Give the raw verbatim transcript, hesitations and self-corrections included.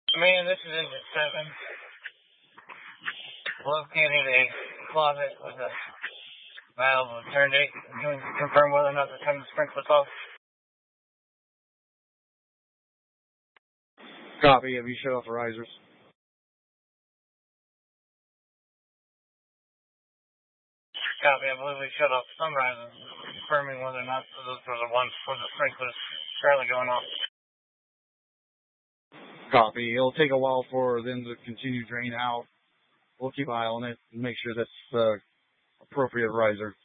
Man, this is Engine seven. Located a closet with a valve of turn eight. I'm going to confirm whether or not the time the sprinkler's off. Copy. Have you shut off the risers? Copy. I believe we shut off some risers. Confirming whether or not those were the ones where the sprinklers currently going off. Copy. It'll take a while for them to continue drain out. We'll keep an eye on it and make sure that's the appropriate riser.